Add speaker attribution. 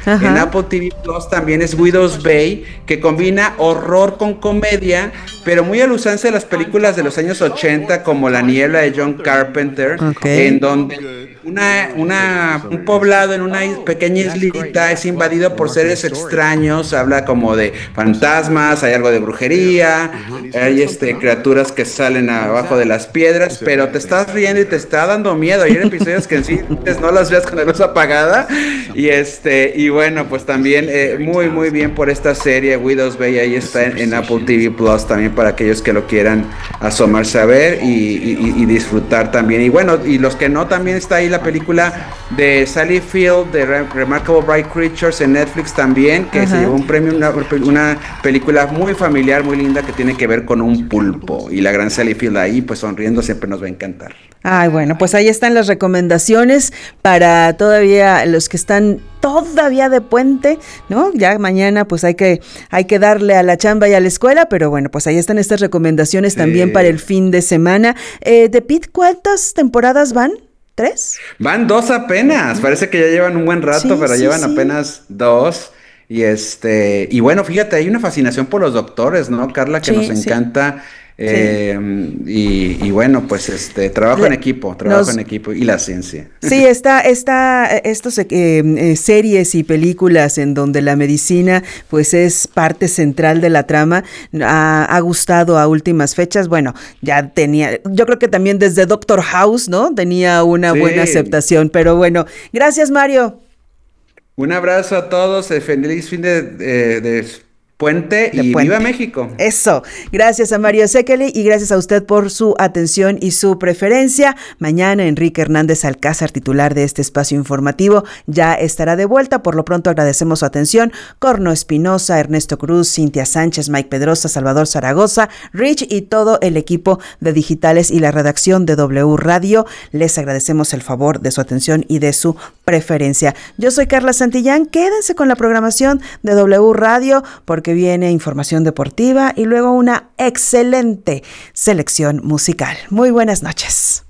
Speaker 1: Ajá.
Speaker 2: En Apple TV Plus también es Widow's Bay, que combina horror con comedia, pero muy al usanza de las películas de los años 80, como La Niebla de John Carpenter,
Speaker 1: Ok.
Speaker 2: en donde un poblado en una pequeña islita es invadido por seres extraños, habla como de fantasmas, hay algo de brujería, hay criaturas que salen abajo de las piedras, pero te estás riendo y te está dando miedo. Hay episodios que en sí no las veas con la luz apagada, y bueno, pues también muy muy bien por esta serie Widow's Bay, ahí está en Apple TV Plus también para aquellos que lo quieran asomarse a ver y disfrutar también. Y bueno, y los que no, también está ahí la película de Sally Field de Remarkable Bright Creatures en Netflix también, que se
Speaker 1: Ajá.
Speaker 2: llevó un premio, una película muy familiar, muy linda, que tiene que ver con un pulpo, y la gran Sally Field ahí pues sonriendo siempre nos va a encantar.
Speaker 1: Ay, bueno, pues ahí están las recomendaciones para todavía los que están todavía de puente, ¿no? Ya mañana pues hay que darle a la chamba y a la escuela, pero bueno, pues ahí están estas recomendaciones también para el fin de semana. The Pitt, ¿cuántas temporadas van? ¿3?
Speaker 2: Van 2 apenas, parece que ya llevan un buen rato,
Speaker 1: Sí,
Speaker 2: pero
Speaker 1: sí,
Speaker 2: llevan
Speaker 1: sí.
Speaker 2: apenas 2. Y bueno, fíjate, hay una fascinación por los doctores, ¿no, Carla? Que nos
Speaker 1: Sí, sí,
Speaker 2: encanta.
Speaker 1: sí.
Speaker 2: Y bueno, pues trabajo
Speaker 1: Le- nos
Speaker 2: en equipo y la ciencia.
Speaker 1: Sí, estos series y películas en donde la medicina pues es parte central de la trama, ha gustado a últimas fechas. Bueno, ya tenía, yo creo que también desde Doctor House, ¿no? Tenía una buena
Speaker 2: Sí,
Speaker 1: aceptación, pero bueno, gracias Mario.
Speaker 2: un abrazo a todos, feliz fin de puente
Speaker 1: De
Speaker 2: y viva
Speaker 1: Puente.
Speaker 2: México.
Speaker 1: Eso, gracias a Mario Sekeli y gracias a usted por su atención y su preferencia. Mañana Enrique Hernández Alcázar, titular de este espacio informativo, ya estará de vuelta. Por lo pronto agradecemos su atención. Corno Espinosa, Ernesto Cruz, Cintia Sánchez, Mike Pedrosa, Salvador Zaragoza, Rich y todo el equipo de Digitales y la redacción de W Radio. Les agradecemos el favor de su atención y de su preferencia. Yo soy Carla Santillán. Quédense con la programación de W Radio porque viene información deportiva y luego una excelente selección musical. Muy buenas noches.